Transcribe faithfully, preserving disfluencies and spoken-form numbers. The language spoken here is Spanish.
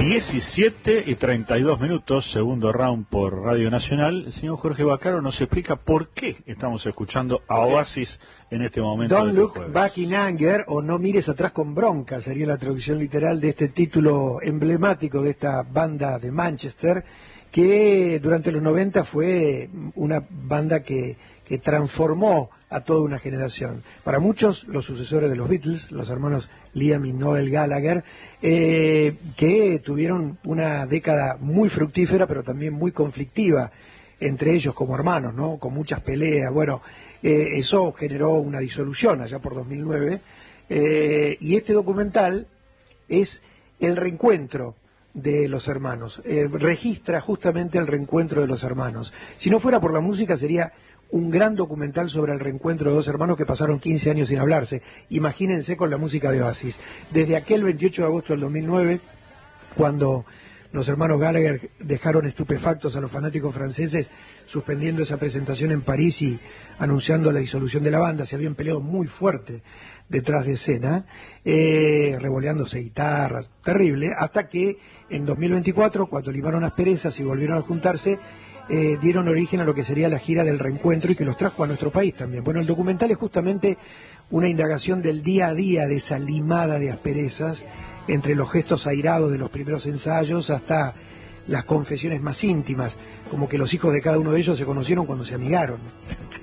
diecisiete y treinta y dos minutos, segundo round por Radio Nacional. El señor Jorge Baccaro nos explica por qué estamos escuchando a Oasis en este momento. Don't de look jueves. back in anger, o no mires atrás con bronca, sería la traducción literal de este título emblemático de esta banda de Manchester, que durante los noventa fue una banda que, que transformó a toda una generación. Para muchos, los sucesores de los Beatles, los hermanos Liam y Noel Gallagher, eh, que tuvieron una década muy fructífera, pero también muy conflictiva entre ellos como hermanos, ¿no? Con muchas peleas. Bueno, eh, eso generó una disolución allá por dos mil nueve, eh, y este documental es el reencuentro de los hermanos, eh, registra justamente el reencuentro de los hermanos. Si no fuera por la música, sería un gran documental sobre el reencuentro de dos hermanos que pasaron quince años sin hablarse. Imagínense con la música de Oasis. Desde aquel veintiocho de agosto del dos mil nueve, cuando los hermanos Gallagher dejaron estupefactos a los fanáticos franceses, suspendiendo esa presentación en París y anunciando la disolución de la banda, se habían peleado muy fuerte detrás de escena, eh, revoleándose guitarras, terrible, hasta que en dos mil veinticuatro, cuando limaron asperezas y volvieron a juntarse, eh, dieron origen a lo que sería la gira del reencuentro y que los trajo a nuestro país también. Bueno, el documental es justamente una indagación del día a día de esa limada de asperezas, entre los gestos airados de los primeros ensayos hasta las confesiones más íntimas, como que los hijos de cada uno de ellos se conocieron cuando se amigaron.